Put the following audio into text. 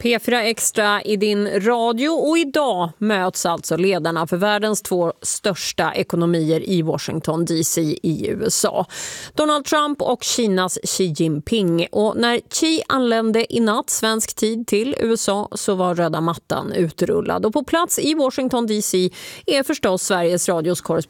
P4 Extra i din radio, och idag möts alltså ledarna för världens 2 största ekonomier i Washington DC i USA. Donald Trump och Kinas Xi Jinping. Och när Xi anlände i natt svensk tid till USA så var röda mattan utrullad. Och på plats i Washington DC är förstås Sveriges radios korrespondent